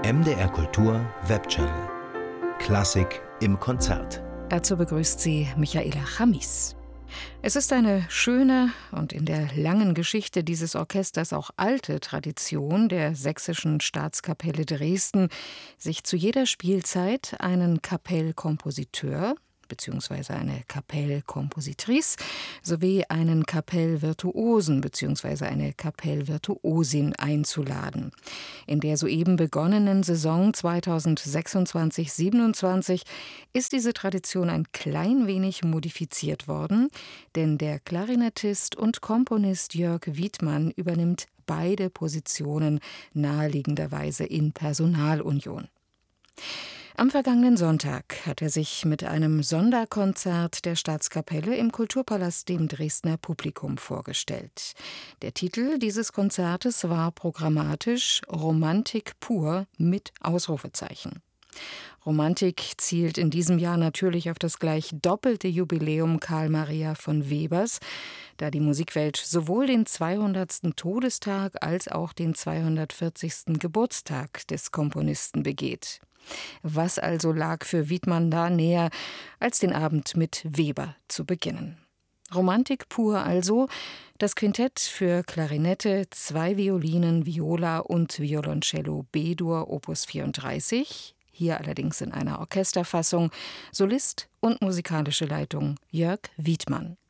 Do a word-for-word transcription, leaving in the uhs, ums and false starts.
M D R Kultur Webchannel. Klassik im Konzert. Dazu begrüßt sie Michaela Chamis. Es ist eine schöne und in der langen Geschichte dieses Orchesters auch alte Tradition der Sächsischen Staatskapelle Dresden, sich zu jeder Spielzeit einen Kapellkompositeur bzw. eine Kapellkompositrice sowie einen Kapellvirtuosen bzw. eine Kapellvirtuosin einzuladen. In der soeben begonnenen Saison zweitausendsechsundzwanzig siebenundzwanzig ist diese Tradition ein klein wenig modifiziert worden, denn der Klarinettist und Komponist Jörg Wiedmann übernimmt beide Positionen naheliegenderweise in Personalunion. Am vergangenen Sonntag hat er sich mit einem Sonderkonzert der Staatskapelle im Kulturpalast dem Dresdner Publikum vorgestellt. Der Titel dieses Konzertes war programmatisch »Romantik pur« mit Ausrufezeichen. Romantik zielt in diesem Jahr natürlich auf das gleich doppelte Jubiläum Carl Maria von Webers, da die Musikwelt sowohl den zweihundertsten Todestag als auch den zweihundertvierzigsten Geburtstag des Komponisten begeht. Was also lag für Wiedmann da näher, als den Abend mit Weber zu beginnen? Romantik pur also, das Quintett für Klarinette, zwei Violinen, Viola und Violoncello B-Dur Opus vierunddreißig, hier allerdings in einer Orchesterfassung, Solist und musikalische Leitung Jörg Wiedmann.